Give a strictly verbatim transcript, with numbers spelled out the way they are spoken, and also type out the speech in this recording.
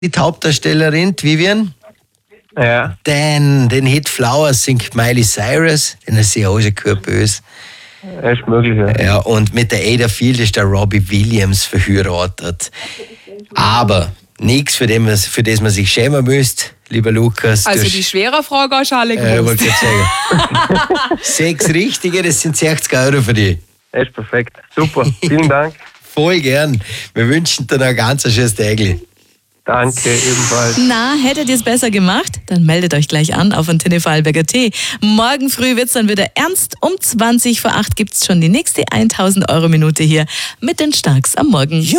die Hauptdarstellerin, die Vivian. Ja. Den, den Hit Flowers singt Miley Cyrus, den hast du ja auch schon gehört bei uns. Ist möglich, ja. Ja, und mit der Ada Field ist der Robbie Williams verheiratet. Aber nichts, für, für das man sich schämen müsste, lieber Lukas. Also Du die hast- schwere Frage hast du alle äh, gewusst. wollte ich sagen. Sechs richtige, das sind sechzig Euro für dich. Ist perfekt. Super. Vielen Dank. Voll gern. Wir wünschen dir noch ein ganz schönes Tägli. Danke, ebenfalls. Na, hättet ihr es besser gemacht? Dann meldet euch gleich an auf Antenne Vorarlberger Tee. Morgen früh wird's dann wieder ernst. Um zwanzig vor acht gibt's schon die nächste tausend Euro Minute hier mit den Starks am Morgen.